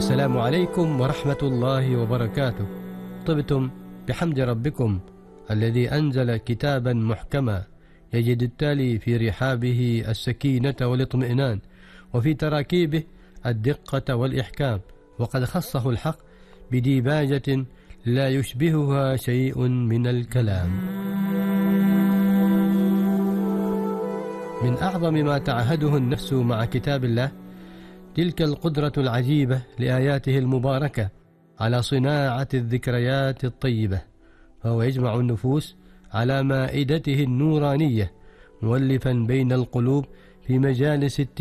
السلام عليكم ورحمة الله وبركاته. طبتم بحمد ربكم الذي أنزل كتابا محكما يجد التالي في رحابه السكينة والاطمئنان، وفي تراكيبه الدقة والإحكام، وقد خصه الحق بديباجة لا يشبهها شيء من الكلام. من أعظم ما تعهده النفس مع كتاب الله تلك القدرة العجيبة لآياته المباركة على صناعة الذكريات الطيبة، فهو يجمع النفوس على مائدته النورانية، مؤلفا بين القلوب في مجالس